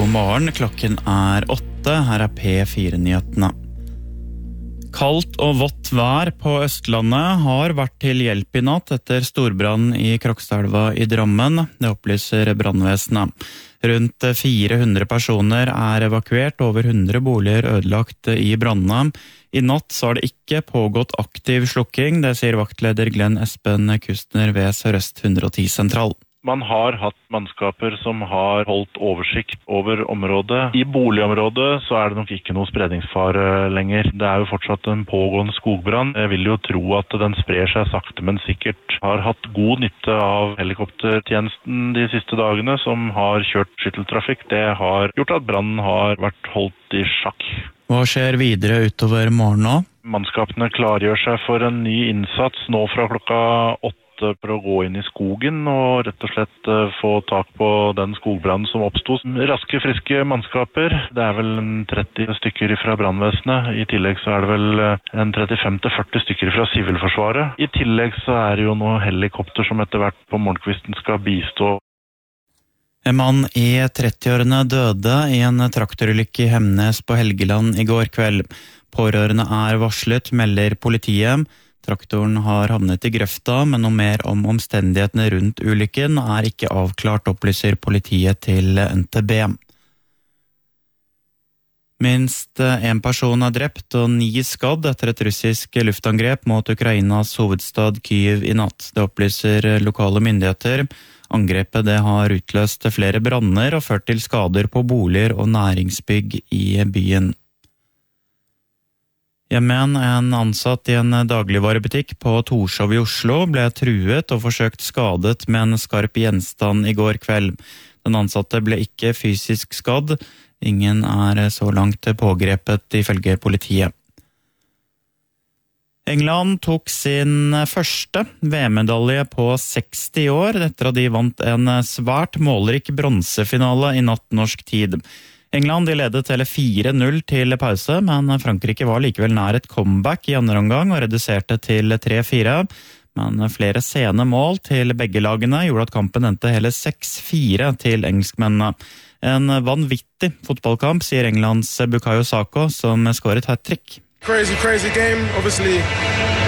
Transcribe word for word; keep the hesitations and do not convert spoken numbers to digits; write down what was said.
God morgen, klokken er åtte, her er P fire-nyhetene. Kaldt og vått vær på Østlandet har vært til hjelp i natt etter storbrann i Krokstadelva i Drammen, det opplyser brannvesenet. Rundt fire hundre personer er evakuert, over hundre boliger ødelagt i brannene. I natt så har det ikke pågått aktiv slukking, det sier vaktleder Glenn Espen Kustner ved Sør-Øst ett hundre og ti sentral. Man har hatt mannskaper som har holdt oversikt over området. I boligområdet så er det nok ikke noe spredningsfare lenger. Det er jo fortsatt en pågående skogbrann. Jeg vil jo tro at den sprer seg sakte, men sikkert. Har hatt god nytte av helikoptertjenesten de siste dagene, som har kjørt skytteltrafikk. Det har gjort at brannen har vært holdt i sjakk. Hva skjer videre utover morgenen nå? Mannskapene klargjør seg for en ny innsats nå fra klokka åtte. For å gå inn i skogen og rett og slett få tak på den skogbrannen som oppstod. Raske, friske mannskaper. Det er vel tretti stykker fra brannvesenet. I tillegg så er det vel en trettifem til førti stykker fra Sivilforsvaret. I tillegg så er det jo noen helikopter som etter hvert på morgenkvisten skal bistå. En mann i trettiårene døde i en traktorulykke i Hemnes på Helgeland i går kveld. Pårørende er varslet, melder politiet. Traktoren har havnet i grøfta, men noe mer om omstendighetene rundt ulykken er ikke avklart, opplyser politiet til N T B. Minst en person er drept og ni skadd etter et russisk luftangrep mot Ukrainas hovedstad Kyiv i natt. Det opplyser lokale myndigheter. Angrepet det har utløst flere branner og ført til skader på boliger og næringsbygg i byen. Hjemmen, en ansatt i en dagligvarebutikk på Torshov i Oslo ble truet og forsøkt skadet med en skarp gjenstand i går kveld. Den ansatte ble ikke fysisk skadd. Ingen er så langt pågrepet ifølge politiet. England tok sin første V M-medalje på seksti år etter at de vant en svært målrik bronsefinale i natt norsk tid. England de ledet hele fire null til pause, men Frankrike var likevel nær et comeback i andre omgang og reduserte til tre fire. Men flere sene mål til begge lagene gjorde at kampen endte hele seks fire til engelskmennene. En vanvittig fotballkamp, sier Englands Bukayo Saka, som skåret hat-trick. Crazy, crazy game, obviously.